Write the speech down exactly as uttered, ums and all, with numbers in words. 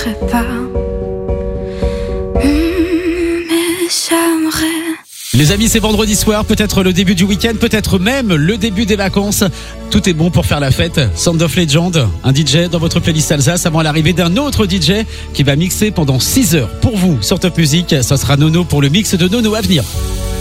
regrette pas. Mmh, mais j'aimerais. Les amis, c'est vendredi soir, peut-être le début du week-end, peut-être même le début des vacances. Tout est bon pour faire la fête. Sound of Legend, un D J dans votre playlist Alsace avant l'arrivée d'un autre D J qui va mixer pendant six heures pour vous sur Top Music. Ça sera Nono pour le mix de Nono à venir.